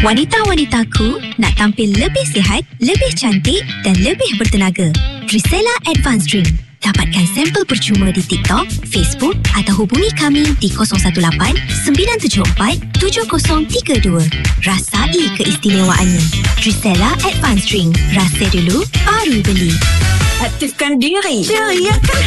Wanita-wanitaku nak tampil lebih sihat, lebih cantik dan lebih bertenaga. Trisella Advanced Drink. Dapatkan sampel percuma di TikTok, Facebook atau hubungi kami di 018-974-7032. Rasai keistimewaannya. Trisella Advanced Drink. Rasa dulu, baru beli. Aktifkan diri. Ceriakan